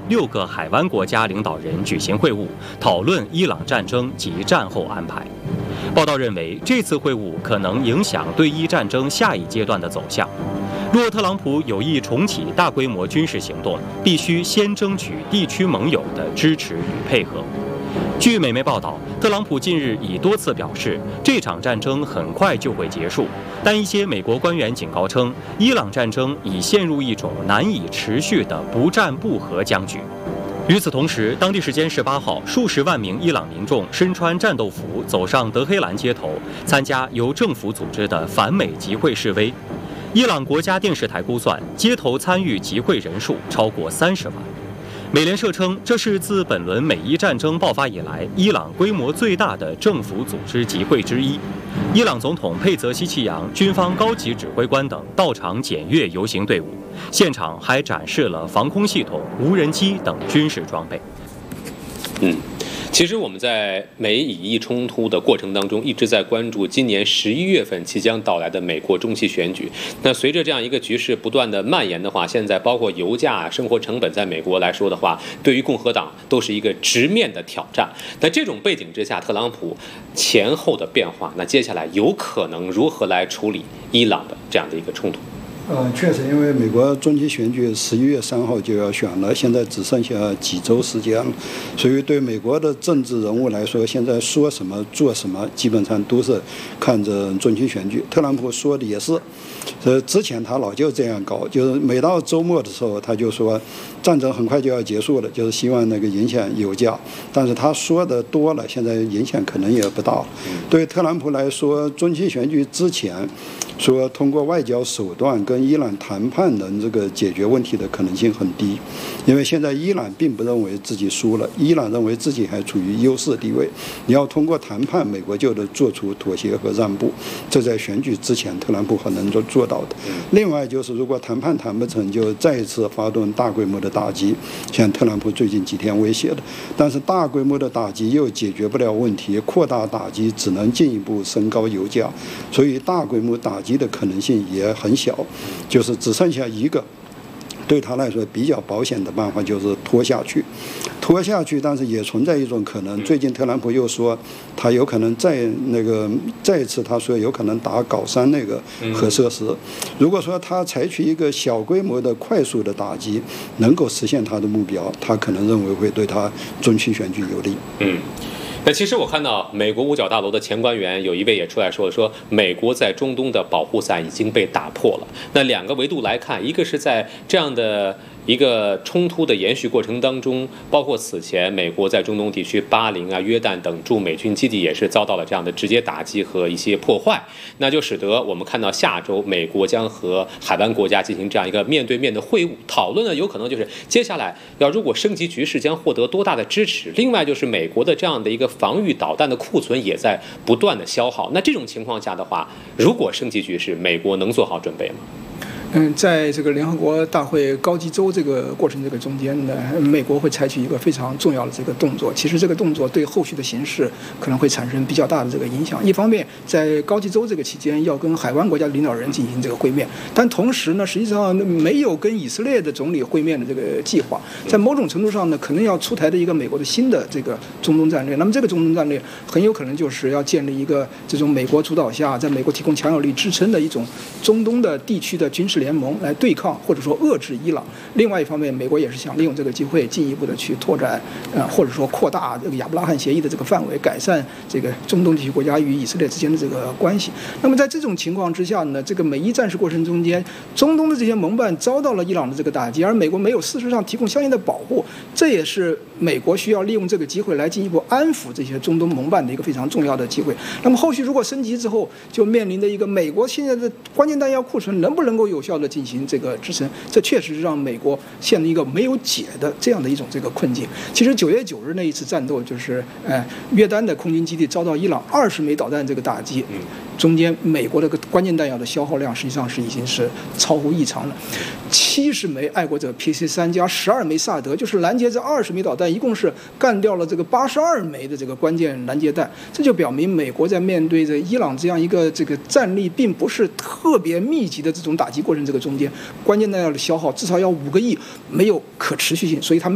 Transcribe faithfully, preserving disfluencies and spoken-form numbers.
六个海湾国家领导人举行会晤，讨论伊朗战争及战后安排。报道认为，这次会晤可能影响对伊战争下一阶段的走向。若特朗普有意重启大规模军事行动，必须先争取地区盟友的支持与配合。据美媒报道，特朗普近日已多次表示，这场战争很快就会结束，但一些美国官员警告称，伊朗战争已陷入一种难以持续的不战不和僵局。与此同时，当地时间十八号，数十万名伊朗民众身穿战斗服走上德黑兰街头，参加由政府组织的反美集会示威。伊朗国家电视台估算，街头参与集会人数超过三十万。美联社称，这是自本轮美伊战争爆发以来，伊朗规模最大的政府组织集会之一。伊朗总统佩泽西奇扬、军方高级指挥官等到场检阅游行队伍，现场还展示了防空系统、无人机等军事装备。 嗯。其实我们在美以伊冲突的过程当中，一直在关注今年十一月份即将到来的美国中期选举。那随着这样一个局势不断的蔓延的话，现在包括油价、生活成本，在美国来说的话，对于共和党都是一个直面的挑战。那这种背景之下，特朗普前后的变化，那接下来有可能如何来处理伊朗的这样的一个冲突？ 呃，确实，因为美国中期选举十一月三号就要选了，现在只剩下几周时间了，所以对美国的政治人物来说，现在说什么做什么，基本上都是看着中期选举。特朗普说的也是，呃，之前他老就这样搞，就是每到周末的时候，他就说战争很快就要结束了，就是希望那个影响油价。但是他说的多了，现在影响可能也不大了。对特朗普来说，中期选举之前说通过外交手段跟伊朗谈判能这个解决问题的可能性很低，因为现在伊朗并不认为自己输了，伊朗认为自己还处于优势地位。你要通过谈判，美国就得做出妥协和让步，这在选举之前特朗普很能做做到的。另外就是，如果谈判谈不成，就再一次发动大规模的打击，像特朗普最近几天威胁的。但是大规模的打击又解决不了问题，扩大打击只能进一步升高油价，所以大规模打击的可能性也很小，就是只剩下一个对他来说比较保险的办法，就是拖下去拖下去但是也存在一种可能，最近特朗普又说他有可能再那个再一次他说有可能打高三那个核设施，如果说他采取一个小规模的快速的打击能够实现他的目标，他可能认为会对他中期选举有利。 嗯，那其实我看到美国五角大楼的前官员有一位也出来说了，说美国在中东的保护伞已经被打破了。那两个维度来看，一个是在这样的一个冲突的延续过程当中，包括此前美国在中东地区巴林啊、约旦等驻美军基地也是遭到了这样的直接打击和一些破坏，那就使得我们看到下周美国将和海湾国家进行这样一个面对面的会晤，讨论呢有可能就是接下来要如果升级局势将获得多大的支持。另外就是美国的这样的一个防御导弹的库存也在不断的消耗，那这种情况下的话，如果升级局势，美国能做好准备吗？ 嗯，在这个联合国大会高级州这个过程这个中间呢，美国会采取一个非常重要的这个动作。其实这个动作对后续的形势可能会产生比较大的这个影响。一方面，在高级州这个期间要跟海湾国家领导人进行这个会面，但同时呢，实际上没有跟以色列的总理会面的这个计划。在某种程度上呢，可能要出台的一个美国的新的这个中东战略。那么这个中东战略很有可能就是要建立一个这种美国主导下，在美国提供强有力支撑的一种中东的地区的军事联盟来对抗或者说遏制伊朗。另外一方面，美国也是想利用这个机会进一步的去拓展，呃，或者说扩大这个亚伯拉罕协议的这个范围，改善这个中东地区国家与以色列之间的这个关系。那么在这种情况之下呢，这个美伊战事过程中间，中东的这些盟伴遭到了伊朗的这个打击，而美国没有事实上提供相应的保护，这也是美国需要利用这个机会来进一步安抚这些中东盟伴的一个非常重要的机会。那么后续如果升级之后，就面临的一个美国现在的关键弹药库存能不能够有效的进行这个支撑，这确实是让美国陷入一个没有解的这样的一种这个困境。其实九月九日那一次战斗，就是呃约旦的空军基地遭到伊朗二十枚导弹这个打击，中间美国的关键弹药的消耗量实际上是已经是超乎异常了。七十枚爱国者 P C 三加十二枚萨德，就是拦截这二十枚导弹，一共是干掉了这个八十二枚的这个关键拦截弹。这就表明美国在面对着伊朗这样一个这个战力并不是特别密集的这种打击过程这个中间，关键弹药的消耗至少要五个亿，没有可持续性，所以他们